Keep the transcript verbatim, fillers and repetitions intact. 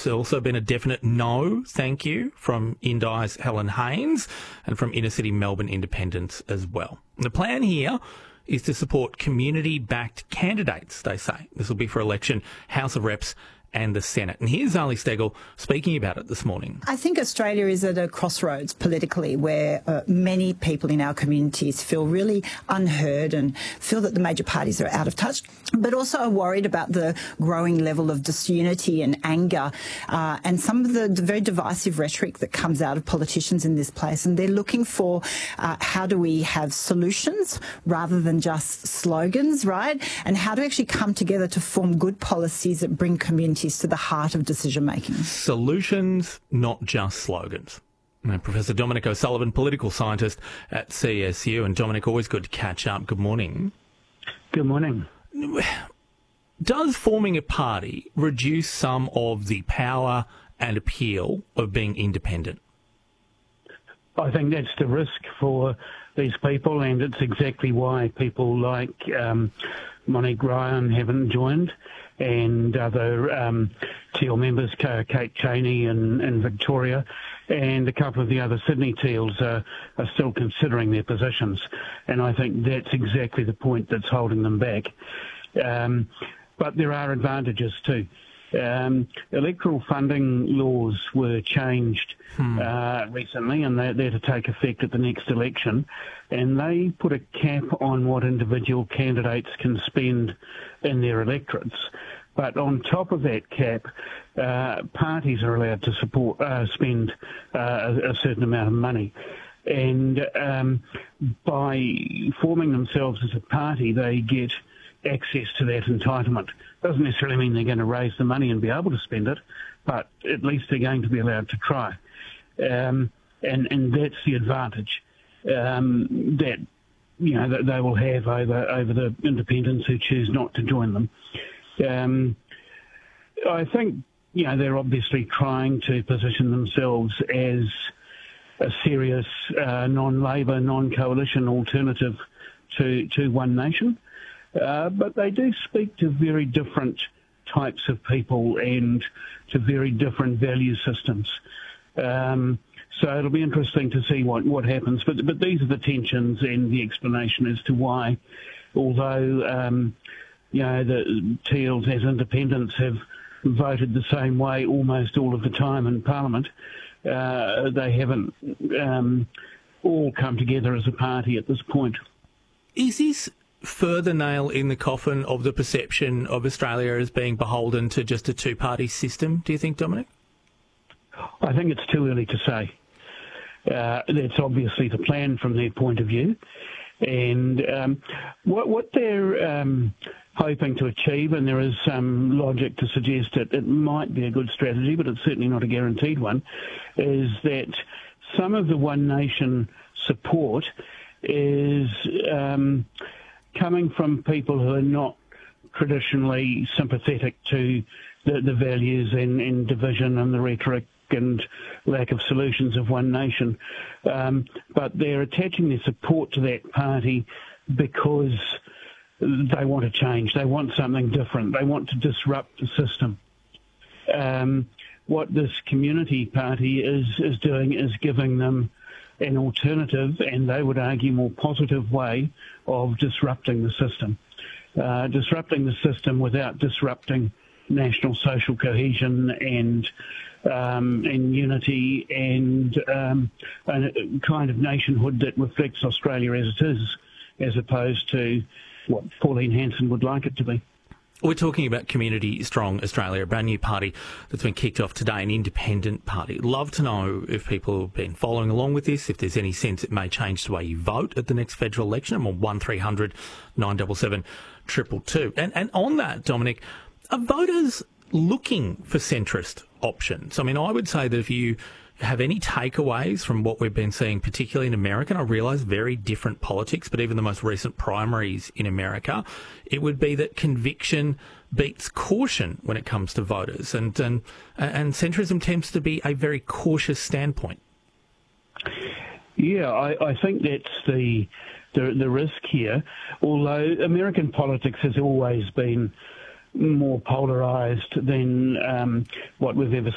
It's also been a definite no, thank you, from Indi's Helen Haynes and from Inner City Melbourne Independents as well. And the plan here is to support community-backed candidates, they say. This will be for election, House of Reps and the Senate. And here's Ali Stegel speaking about it this morning. I think Australia is at a crossroads politically where uh, many people in our communities feel really unheard and feel that the major parties are out of touch, but also are worried about the growing level of disunity and anger uh, and some of the, the very divisive rhetoric that comes out of politicians in this place. And they're looking for uh, how do we have solutions rather than just slogans, right? And how to actually come together to form good policies that bring communities to the heart of decision-making. Solutions, not just slogans. And Professor Dominic O'Sullivan, political scientist at C S U. And Dominic, always good to catch up. Good morning. Good morning. Does forming a party reduce some of the power and appeal of being independent? I think that's the risk for these people, and it's exactly why people like um, Monique Ryan haven't joined, and other um, Teal members, Kate Cheney in, in Victoria, and a couple of the other Sydney Teals are, are still considering their positions. And I think that's exactly the point that's holding them back. Um, but there are advantages too. Um, electoral funding laws were changed hmm. uh, recently, and they're, they're to take effect at the next election. And they put a cap on what individual candidates can spend in their electorates. But on top of that cap, uh, parties are allowed to support uh, spend uh, a, a certain amount of money. And um, by forming themselves as a party, they get access to that entitlement. Doesn't necessarily mean they're going to raise the money and be able to spend it, but at least they're going to be allowed to try. Um, and, and that's the advantage um, that you know that they will have over over the independents who choose not to join them. Um, I think you know they're obviously trying to position themselves as a serious uh, non-Labor, non-coalition alternative to to One Nation. Uh, but they do speak to very different types of people and to very different value systems. Um, so it'll be interesting to see what, what happens. But, but these are the tensions and the explanation as to why, although um, you know the Teals as independents have voted the same way almost all of the time in Parliament, uh, they haven't um, all come together as a party at this point. Is this further nail in the coffin of the perception of Australia as being beholden to just a two-party system, do you think, Dominic? I think it's too early to say. Uh, that's obviously the plan from their point of view. And um, what, what they're um, hoping to achieve, and there is some logic to suggest that it might be a good strategy, but it's certainly not a guaranteed one, is that some of the One Nation support is Um, coming from people who are not traditionally sympathetic to the, the values and, and division and the rhetoric and lack of solutions of One Nation. Um, but they're attaching their support to that party because they want to change. They want something different. They want to disrupt the system. Um, what this community party is, is doing is giving them an alternative, and they would argue more positive way of disrupting the system. Uh, disrupting the system without disrupting national social cohesion and um, and unity and um, a kind of nationhood that reflects Australia as it is, as opposed to what Pauline Hanson would like it to be. We're talking about Community Strong Australia, a brand new party that's been kicked off today, an independent party. Love to know if people have been following along with this, if there's any sense it may change the way you vote at the next federal election. I'm on one three hundred nine seven seven two two two. And, and on that, Dominic, are voters looking for centrist options? I mean, I would say that if you have any takeaways from what we've been seeing, particularly in America, and I realise very different politics, but even the most recent primaries in America, it would be that conviction beats caution when it comes to voters, and and, and centrism tends to be a very cautious standpoint. Yeah, I, I think that's the, the the risk here, although American politics has always been more polarised than um, what we've ever